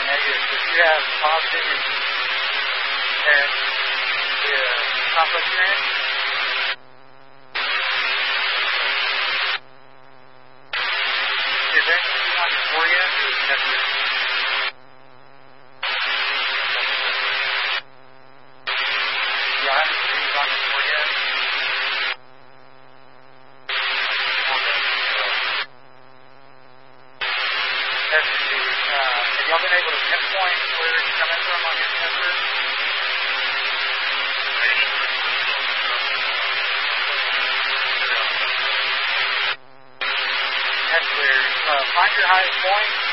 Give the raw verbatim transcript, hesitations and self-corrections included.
negative. If you have positive and, and the complex you're in, is there anything on your forehead or that's it? You have anything on your forehead? Have you, uh, have y'all been able to pinpoint where it's coming from on your sensor? That's clear. Uh, find your highest point.